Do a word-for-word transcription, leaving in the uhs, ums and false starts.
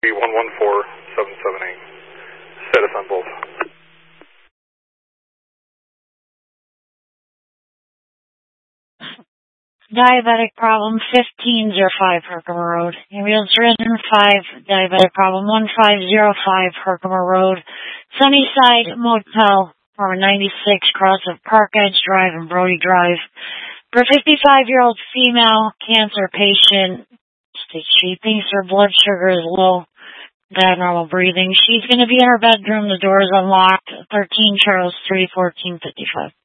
one one four seven seven eight. Status on both. Diabetic problem fifteen oh five Herkimer Road. Ambulance Resident five, diabetic problem one five oh five Herkimer Road. Sunnyside Motel, apartment ninety-six, cross of Park Edge Drive and Brody Drive. For a fifty-five-year-old female cancer patient, she thinks her blood sugar is low, abnormal breathing. She's going to be in her bedroom. The door is unlocked. thirteen Charles Street, fourteen fifty-five.